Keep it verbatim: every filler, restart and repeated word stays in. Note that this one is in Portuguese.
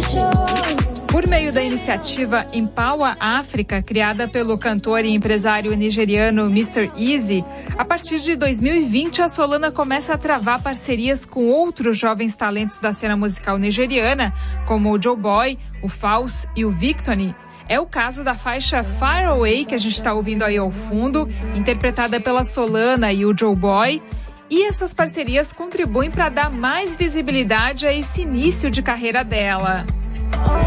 Por meio da iniciativa Empower África, criada pelo cantor e empresário nigeriano mister Eazi, a partir de dois mil e vinte a Solana começa a travar parcerias com outros jovens talentos da cena musical nigeriana, como o Joeboy, o Falz e o Victony. É o caso da faixa Far Away, que a gente está ouvindo aí ao fundo, interpretada pela Solana e o Joeboy. E essas parcerias contribuem para dar mais visibilidade a esse início de carreira dela.